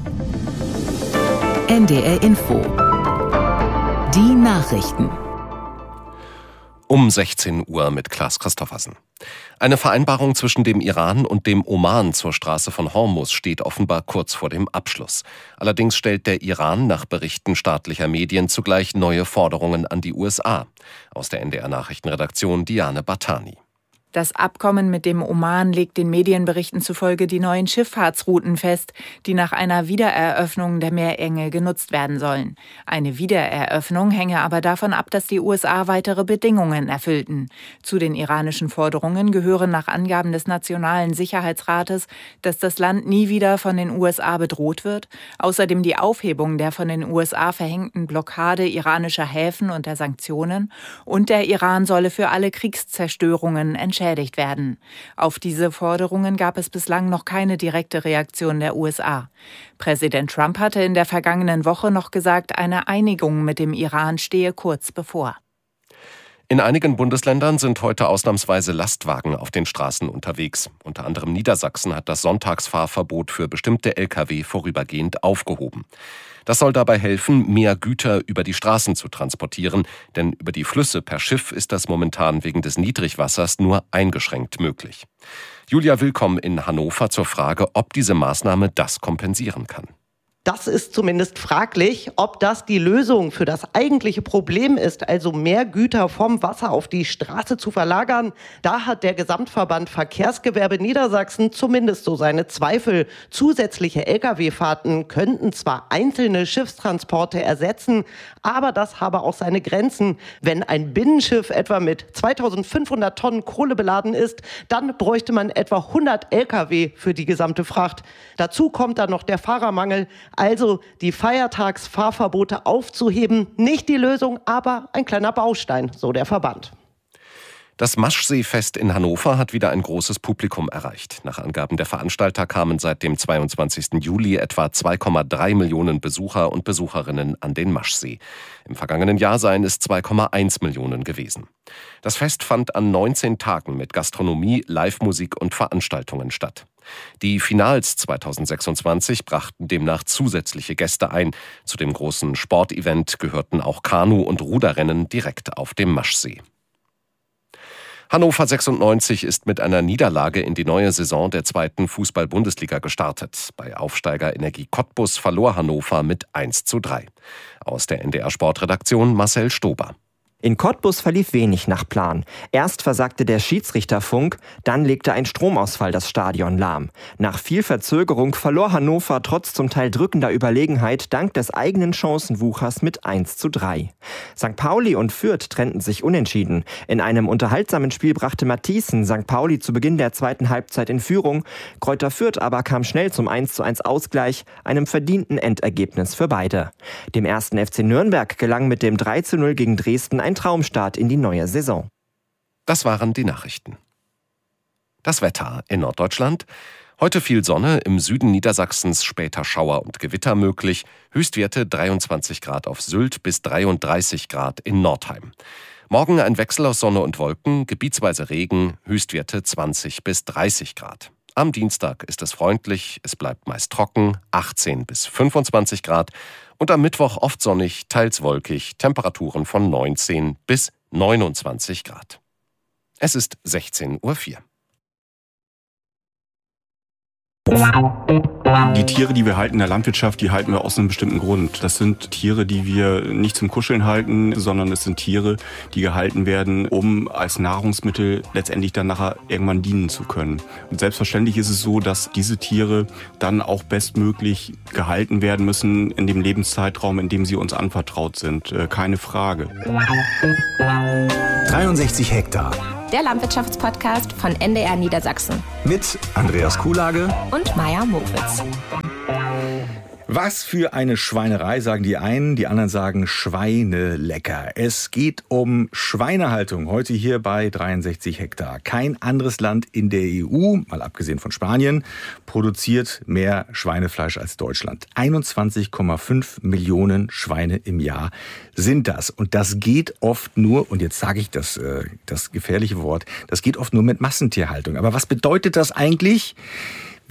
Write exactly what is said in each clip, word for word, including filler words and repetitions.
N D R Info. Die Nachrichten. Um sechzehn Uhr mit Klaas Christoffersen. Eine Vereinbarung zwischen dem Iran und dem Oman zur Straße von Hormuz steht offenbar kurz vor dem Abschluss. Allerdings stellt der Iran nach Berichten staatlicher Medien zugleich neue Forderungen an die U S A. Aus der N D R-Nachrichtenredaktion Diane Bartani. Das Abkommen mit dem Oman legt den Medienberichten zufolge die neuen Schifffahrtsrouten fest, die nach einer Wiedereröffnung der Meerenge genutzt werden sollen. Eine Wiedereröffnung hänge aber davon ab, dass die U S A weitere Bedingungen erfüllten. Zu den iranischen Forderungen gehören nach Angaben des Nationalen Sicherheitsrates, dass das Land nie wieder von den U S A bedroht wird, außerdem die Aufhebung der von den U S A verhängten Blockade iranischer Häfen und der Sanktionen, und der Iran solle für alle Kriegszerstörungen entschädigt werden. Auf diese Forderungen gab es bislang noch keine direkte Reaktion der U S A. Präsident Trump hatte in der vergangenen Woche noch gesagt, eine Einigung mit dem Iran stehe kurz bevor. In einigen Bundesländern sind heute ausnahmsweise Lastwagen auf den Straßen unterwegs. Unter anderem Niedersachsen hat das Sonntagsfahrverbot für bestimmte L K W vorübergehend aufgehoben. Das soll dabei helfen, mehr Güter über die Straßen zu transportieren, denn über die Flüsse per Schiff ist das momentan wegen des Niedrigwassers nur eingeschränkt möglich. Julia Willkomm in Hannover zur Frage, ob diese Maßnahme das kompensieren kann. Das ist zumindest fraglich, ob das die Lösung für das eigentliche Problem ist, also mehr Güter vom Wasser auf die Straße zu verlagern. Da hat der Gesamtverband Verkehrsgewerbe Niedersachsen zumindest so seine Zweifel. Zusätzliche L K W-Fahrten könnten zwar einzelne Schiffstransporte ersetzen, aber das habe auch seine Grenzen. Wenn ein Binnenschiff etwa mit zweitausendfünfhundert Tonnen Kohle beladen ist, dann bräuchte man etwa hundert L K W für die gesamte Fracht. Dazu kommt dann noch der Fahrermangel. Also die Feiertagsfahrverbote aufzuheben, nicht die Lösung, aber ein kleiner Baustein, so der Verband. Das Maschseefest in Hannover hat wieder ein großes Publikum erreicht. Nach Angaben der Veranstalter kamen seit dem zweiundzwanzigsten Juli etwa zwei Komma drei Millionen Besucher und Besucherinnen an den Maschsee. Im vergangenen Jahr seien es zwei Komma eins Millionen gewesen. Das Fest fand an neunzehn Tagen mit Gastronomie, Live-Musik und Veranstaltungen statt. Die Finals zweitausendsechsundzwanzig brachten demnach zusätzliche Gäste ein. Zu dem großen Sportevent gehörten auch Kanu- und Ruderrennen direkt auf dem Maschsee. Hannover sechsundneunzig ist mit einer Niederlage in die neue Saison der zweiten Fußball-Bundesliga gestartet. Bei Aufsteiger Energie Cottbus verlor Hannover mit eins zu drei. Aus der N D R-Sportredaktion Marcel Stober. In Cottbus verlief wenig nach Plan. Erst versagte der Schiedsrichterfunk, dann legte ein Stromausfall das Stadion lahm. Nach viel Verzögerung verlor Hannover trotz zum Teil drückender Überlegenheit dank des eigenen Chancenwuchers mit eins zu drei. Sankt Pauli und Fürth trennten sich unentschieden. In einem unterhaltsamen Spiel brachte Matthiesen Sankt Pauli zu Beginn der zweiten Halbzeit in Führung. Kräuter Fürth aber kam schnell zum eins zu eins Ausgleich, einem verdienten Endergebnis für beide. Dem ersten F C Nürnberg gelang mit dem drei zu null gegen Dresden ein Traumstart in die neue Saison. Das waren die Nachrichten. Das Wetter in Norddeutschland. Heute viel Sonne, im Süden Niedersachsens später Schauer und Gewitter möglich. Höchstwerte dreiundzwanzig Grad auf Sylt bis dreiunddreißig Grad in Nordheim. Morgen ein Wechsel aus Sonne und Wolken, gebietsweise Regen, Höchstwerte zwanzig bis dreißig Grad. Am Dienstag ist es freundlich, es bleibt meist trocken, achtzehn bis fünfundzwanzig Grad. Und am Mittwoch oft sonnig, teils wolkig, Temperaturen von neunzehn bis neunundzwanzig Grad. Es ist sechzehn Uhr vier. Die Tiere, die wir halten in der Landwirtschaft, die halten wir aus einem bestimmten Grund. Das sind Tiere, die wir nicht zum Kuscheln halten, sondern es sind Tiere, die gehalten werden, um als Nahrungsmittel letztendlich dann nachher irgendwann dienen zu können. Und selbstverständlich ist es so, dass diese Tiere dann auch bestmöglich gehalten werden müssen in dem Lebenszeitraum, in dem sie uns anvertraut sind. Keine Frage. dreiundsechzig Hektar. Der Landwirtschaftspodcast von N D R Niedersachsen. Mit Andreas Kuhlage und Maja Mowitz. Was für eine Schweinerei, sagen die einen, die anderen sagen Schweinelecker. Es geht um Schweinehaltung, heute hier bei dreiundsechzig Hektar. Kein anderes Land in der E U, mal abgesehen von Spanien, produziert mehr Schweinefleisch als Deutschland. einundzwanzig Komma fünf Millionen Schweine im Jahr sind das. Und das geht oft nur, und jetzt sage ich das, das gefährliche Wort, das geht oft nur mit Massentierhaltung. Aber was bedeutet das eigentlich?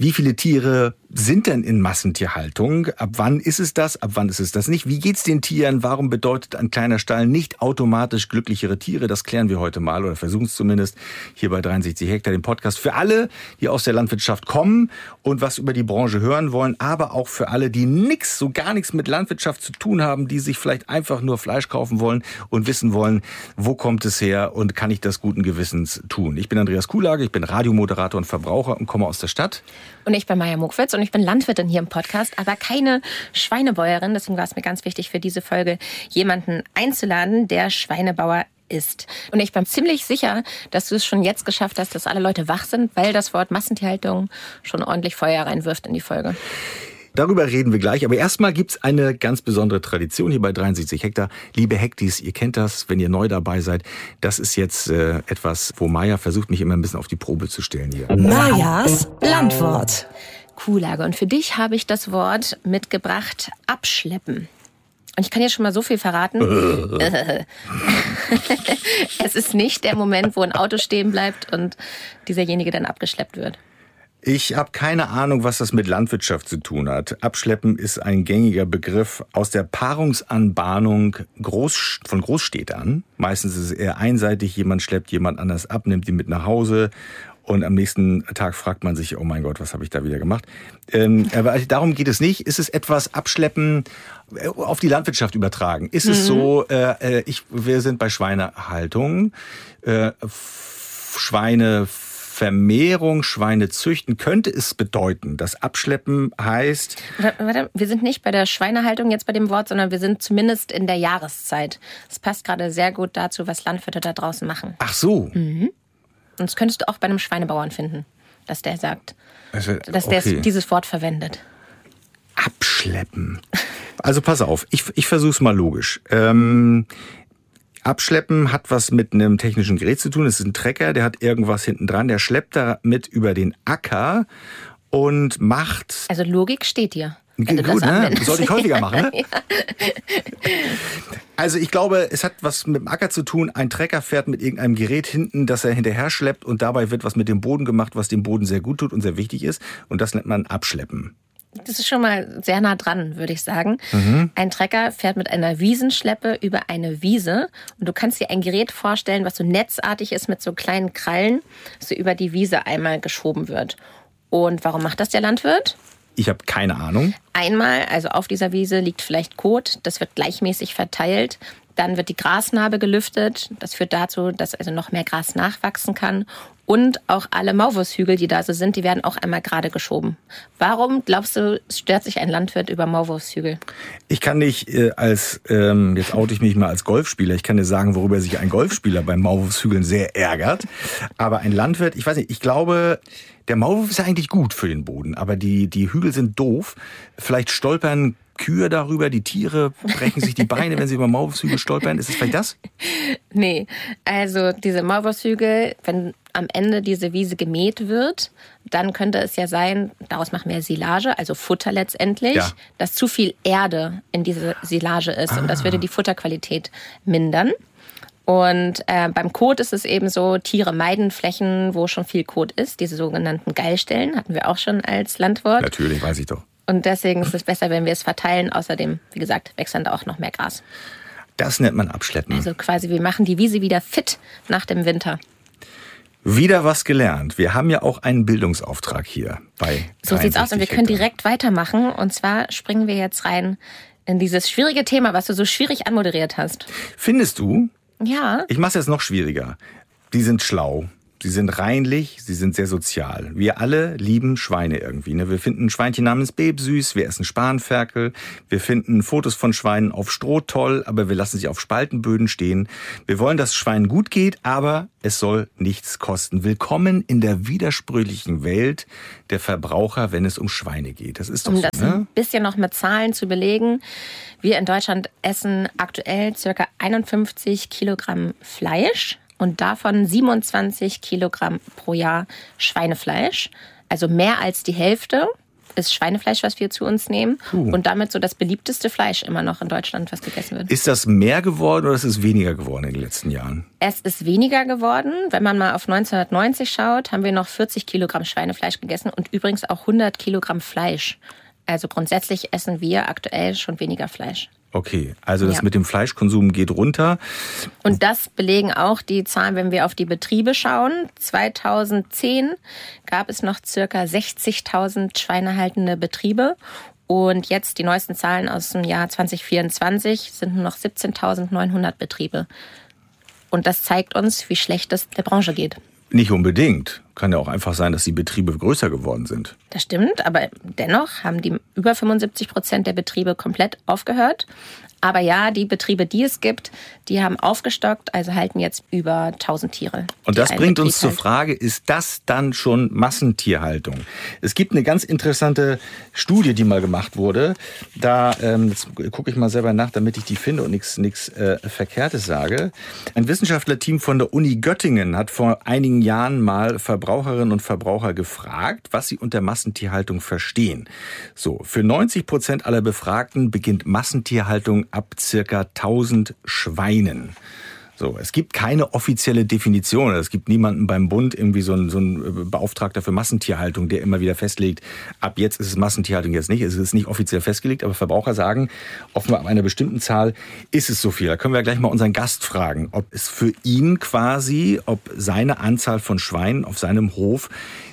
Wie viele Tiere sind denn in Massentierhaltung? Ab wann ist es das? Ab wann ist es das nicht? Wie geht's den Tieren? Warum bedeutet ein kleiner Stall nicht automatisch glücklichere Tiere? Das klären wir heute mal oder versuchen es zumindest hier bei dreiundsechzig Hektar, dem Podcast. Für alle, die aus der Landwirtschaft kommen und was über die Branche hören wollen, aber auch für alle, die nichts, so gar nichts mit Landwirtschaft zu tun haben, die sich vielleicht einfach nur Fleisch kaufen wollen und wissen wollen, wo kommt es her und kann ich das guten Gewissens tun? Ich bin Andreas Kuhlage, ich bin Radiomoderator und Verbraucher und komme aus der Stadt. Und ich bin Maja Mokwitz und ich bin Landwirtin hier im Podcast, aber keine Schweinebäuerin. Deswegen war es mir ganz wichtig für diese Folge, jemanden einzuladen, der Schweinebauer ist. Und ich bin ziemlich sicher, dass du es schon jetzt geschafft hast, dass alle Leute wach sind, weil das Wort Massentierhaltung schon ordentlich Feuer reinwirft in die Folge. Darüber reden wir gleich, aber erstmal gibt's eine ganz besondere Tradition hier bei dreiundsechzig Hektar. Liebe Hektis, ihr kennt das, wenn ihr neu dabei seid. Das ist jetzt äh, etwas, wo Maja versucht, mich immer ein bisschen auf die Probe zu stellen hier. Majas Landwort. Kuhlage. Und für dich habe ich das Wort mitgebracht, abschleppen. Und ich kann dir schon mal so viel verraten. Es ist nicht der Moment, wo ein Auto stehen bleibt und dieserjenige dann abgeschleppt wird. Ich habe keine Ahnung, was das mit Landwirtschaft zu tun hat. Abschleppen ist ein gängiger Begriff aus der Paarungsanbahnung Groß, von Großstädtern. Meistens ist es eher einseitig, jemand schleppt jemand anders ab, nimmt ihn mit nach Hause und am nächsten Tag fragt man sich, oh mein Gott, was habe ich da wieder gemacht? Ähm, aber darum geht es nicht. Ist es etwas Abschleppen auf die Landwirtschaft übertragen? Ist mhm. es so, äh, ich, wir sind bei Schweinehaltung, äh, Schweine Vermehrung, Schweine züchten, könnte es bedeuten, dass Abschleppen heißt... Warte, warte, wir sind nicht bei der Schweinehaltung jetzt bei dem Wort, sondern wir sind zumindest in der Jahreszeit. Das passt gerade sehr gut dazu, was Landwirte da draußen machen. Ach so. Mhm. Und das könntest du auch bei einem Schweinebauern finden, dass der sagt, also, dass der okay. dieses Wort verwendet. Abschleppen. Also pass auf, ich, ich versuch's mal logisch. Ähm... Abschleppen hat was mit einem technischen Gerät zu tun. Es ist ein Trecker, der hat irgendwas hinten dran, der schleppt damit über den Acker und macht... Also Logik steht dir. Wenn du Gut, das ne? Das sollte ich häufiger machen, ne? Ja. Also ich glaube, es hat was mit dem Acker zu tun. Ein Trecker fährt mit irgendeinem Gerät hinten, das er hinterher schleppt und dabei wird was mit dem Boden gemacht, was dem Boden sehr gut tut und sehr wichtig ist. Und das nennt man Abschleppen. Das ist schon mal sehr nah dran, würde ich sagen. Mhm. Ein Trecker fährt mit einer Wiesenschleppe über eine Wiese und du kannst dir ein Gerät vorstellen, was so netzartig ist mit so kleinen Krallen, so über die Wiese einmal geschoben wird. Und warum macht das der Landwirt? Ich habe keine Ahnung. Einmal, also auf dieser Wiese liegt vielleicht Kot, das wird gleichmäßig verteilt. Dann wird die Grasnarbe gelüftet. Das führt dazu, dass also noch mehr Gras nachwachsen kann. Und auch alle Maulwurfshügel, die da so sind, die werden auch einmal gerade geschoben. Warum, glaubst du, stört sich ein Landwirt über Maulwurfshügel? Ich kann nicht äh, als, ähm, jetzt oute ich mich mal als Golfspieler, ich kann dir sagen, worüber sich ein Golfspieler beim Maulwurfshügeln sehr ärgert. Aber ein Landwirt, ich weiß nicht, ich glaube... Der Maulwurf ist ja eigentlich gut für den Boden, aber die, die Hügel sind doof. Vielleicht stolpern Kühe darüber, die Tiere brechen sich die Beine, wenn sie über Maulwurfshügel stolpern. Ist es vielleicht das? Nee, also diese Maulwurfshügel, wenn am Ende diese Wiese gemäht wird, dann könnte es ja sein, daraus machen wir Silage, also Futter letztendlich, ja. dass zu viel Erde in diese Silage ist. Ah. Und das würde die Futterqualität mindern. Und äh, beim Kot ist es eben so, Tiere meiden Flächen, wo schon viel Kot ist. Diese sogenannten Geilstellen hatten wir auch schon als Landwort. Natürlich, weiß ich doch. Und deswegen ist es besser, wenn wir es verteilen. Außerdem, wie gesagt, wächst dann auch noch mehr Gras. Das nennt man Abschleppen. Also quasi, wir machen die Wiese wieder fit nach dem Winter. Wieder was gelernt. Wir haben ja auch einen Bildungsauftrag hier bei So sieht's aus und wir können direkt weitermachen. Und zwar springen wir jetzt rein in dieses schwierige Thema, was du so schwierig anmoderiert hast. Findest du? Ja. Ich mache es jetzt noch schwieriger. Die sind schlau, sie sind reinlich, sie sind sehr sozial. Wir alle lieben Schweine irgendwie. Ne? Wir finden ein Schweinchen namens Beb süß, wir essen Spanferkel, wir finden Fotos von Schweinen auf Stroh toll, aber wir lassen sie auf Spaltenböden stehen. Wir wollen, dass es Schweinen gut geht, aber es soll nichts kosten. Willkommen in der widersprüchlichen Welt der Verbraucher, wenn es um Schweine geht. Das ist doch um so, das ne? ein bisschen noch mit Zahlen zu belegen. Wir in Deutschland essen aktuell ca. einundfünfzig Kilogramm Fleisch und davon siebenundzwanzig Kilogramm pro Jahr Schweinefleisch. Also mehr als die Hälfte ist Schweinefleisch, was wir zu uns nehmen. Uh. Und damit so das beliebteste Fleisch immer noch in Deutschland, was gegessen wird. Ist das mehr geworden oder ist es weniger geworden in den letzten Jahren? Es ist weniger geworden. Wenn man mal auf neunzehnhundertneunzig schaut, haben wir noch vierzig Kilogramm Schweinefleisch gegessen und übrigens auch hundert Kilogramm Fleisch. Also grundsätzlich essen wir aktuell schon weniger Fleisch. Okay, also das Ja. mit dem Fleischkonsum geht runter. Und das belegen auch die Zahlen, wenn wir auf die Betriebe schauen. zweitausendzehn gab es noch circa sechzigtausend schweinehaltende Betriebe. Und jetzt die neuesten Zahlen aus dem Jahr zwanzig vierundzwanzig sind nur noch siebzehntausendneunhundert Betriebe. Und das zeigt uns, wie schlecht es der Branche geht. Nicht unbedingt. Kann ja auch einfach sein, dass die Betriebe größer geworden sind. Das stimmt, aber dennoch haben die über fünfundsiebzig Prozent der Betriebe komplett aufgehört. Aber ja, die Betriebe, die es gibt, die haben aufgestockt, also halten jetzt über tausend Tiere. Und das bringt uns zur halt. Frage, ist das dann schon Massentierhaltung? Es gibt eine ganz interessante Studie, die mal gemacht wurde. Da ähm, jetzt gucke ich mal selber nach, damit ich die finde und nichts nichts äh, Verkehrtes sage. Ein Wissenschaftlerteam von der Uni Göttingen hat vor einigen Jahren mal Verbraucherinnen und Verbraucher gefragt, was sie unter Massentierhaltung verstehen. So, für neunzig Prozent aller Befragten beginnt Massentierhaltung ab circa tausend Schweinen. So, es gibt keine offizielle Definition. Es gibt niemanden beim Bund, irgendwie so ein, so ein Beauftragter für Massentierhaltung, der immer wieder festlegt, ab jetzt ist es Massentierhaltung, jetzt nicht. Es ist nicht offiziell festgelegt, aber Verbraucher sagen, offenbar ab einer bestimmten Zahl ist es so viel. Da können wir gleich mal unseren Gast fragen, ob es für ihn quasi, ob seine Anzahl von Schweinen auf seinem Hof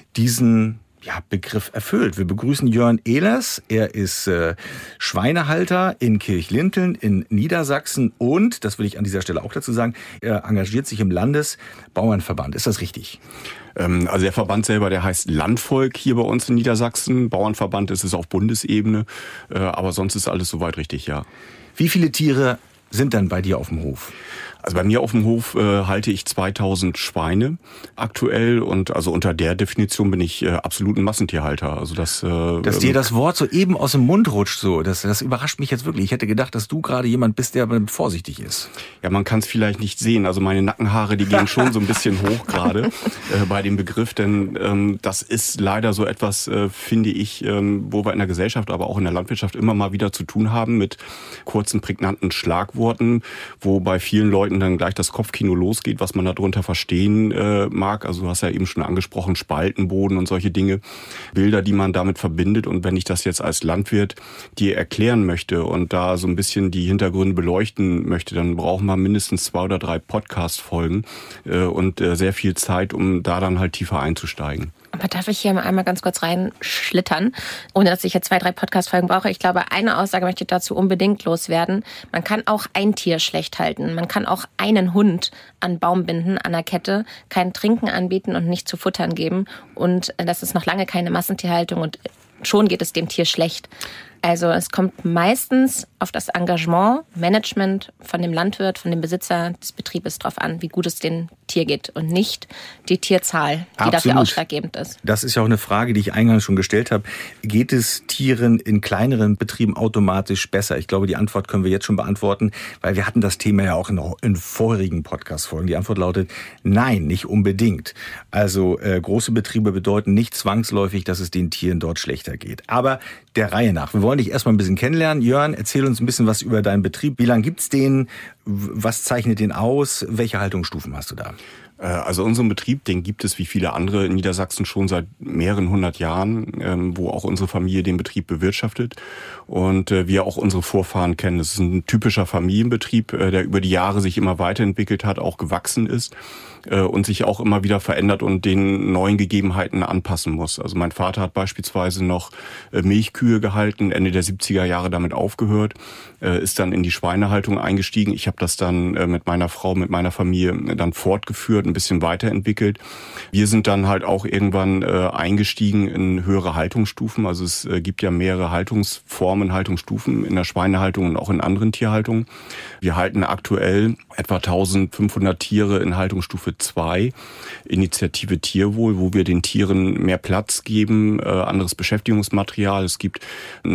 diesen ja, Begriff erfüllt. Wir begrüßen Jörn Ehlers. Er ist äh, Schweinehalter in Kirchlinteln in Niedersachsen und, das will ich an dieser Stelle auch dazu sagen, er engagiert sich im Landesbauernverband. Ist das richtig? Ähm, also der Verband selber, der heißt Landvolk hier bei uns in Niedersachsen. Bauernverband ist es auf Bundesebene, äh, aber sonst ist alles soweit richtig, ja. Wie viele Tiere sind dann bei dir auf dem Hof? Also bei mir auf dem Hof äh, halte ich zweitausend Schweine aktuell und also unter der Definition bin ich äh, absolut ein Massentierhalter. Also das, äh, dass dir das Wort so eben aus dem Mund rutscht, so das, das überrascht mich jetzt wirklich. Ich hätte gedacht, dass du gerade jemand bist, der vorsichtig ist. Ja, man kann es vielleicht nicht sehen. Also meine Nackenhaare, die gehen schon so ein bisschen hoch gerade äh, bei dem Begriff, denn ähm, das ist leider so etwas, äh, finde ich, ähm, wo wir in der Gesellschaft, aber auch in der Landwirtschaft immer mal wieder zu tun haben mit kurzen, prägnanten Schlagworten, wo bei vielen Leuten dann gleich das Kopfkino losgeht, was man darunter verstehen äh, mag. Also du hast ja eben schon angesprochen, Spaltenboden und solche Dinge, Bilder, die man damit verbindet. Und wenn ich das jetzt als Landwirt dir erklären möchte und da so ein bisschen die Hintergründe beleuchten möchte, dann brauchen wir mindestens zwei oder drei Podcast-Folgen äh, und äh, sehr viel Zeit, um da dann halt tiefer einzusteigen. Aber darf ich hier mal einmal ganz kurz reinschlittern, ohne dass ich jetzt zwei, drei Podcast-Folgen brauche? Ich glaube, eine Aussage möchte ich dazu unbedingt loswerden. Man kann auch ein Tier schlecht halten. Man kann auch einen Hund an Baum binden, an der Kette, kein Trinken anbieten und nicht zu futtern geben. Und das ist noch lange keine Massentierhaltung und schon geht es dem Tier schlecht. Also es kommt meistens auf das Engagement, Management von dem Landwirt, von dem Besitzer des Betriebes drauf an, wie gut es dem Tier geht und nicht die Tierzahl, die Absolut. dafür ausschlaggebend ist. Das ist ja auch eine Frage, die ich eingangs schon gestellt habe. Geht es Tieren in kleineren Betrieben automatisch besser? Ich glaube, die Antwort können wir jetzt schon beantworten, weil wir hatten das Thema ja auch in, in vorherigen Podcast-Folgen. Die Antwort lautet nein, nicht unbedingt. Also äh, große Betriebe bedeuten nicht zwangsläufig, dass es den Tieren dort schlechter geht. Aber der Reihe nach. Wir wollen dich erstmal ein bisschen kennenlernen. Jörn, erzähl uns ein bisschen was über deinen Betrieb. Wie lange gibt's den? Was zeichnet den aus? Welche Haltungsstufen hast du da? Also unseren Betrieb, den gibt es wie viele andere in Niedersachsen schon seit mehreren hundert Jahren, wo auch unsere Familie den Betrieb bewirtschaftet und wir auch unsere Vorfahren kennen. Es ist ein typischer Familienbetrieb, der über die Jahre sich immer weiterentwickelt hat, auch gewachsen ist und sich auch immer wieder verändert und den neuen Gegebenheiten anpassen muss. Also mein Vater hat beispielsweise noch Milchkühe gehalten, Ende der siebziger Jahre damit aufgehört, ist dann in die Schweinehaltung eingestiegen. Ich habe das dann mit meiner Frau, mit meiner Familie dann fortgeführt, ein bisschen weiterentwickelt. Wir sind dann halt auch irgendwann äh, eingestiegen in höhere Haltungsstufen. Also es äh, gibt ja mehrere Haltungsformen, Haltungsstufen in der Schweinehaltung und auch in anderen Tierhaltungen. Wir halten aktuell etwa eintausendfünfhundert Tiere in Haltungsstufe zwei, Initiative Tierwohl, wo wir den Tieren mehr Platz geben, äh, anderes Beschäftigungsmaterial. Es gibt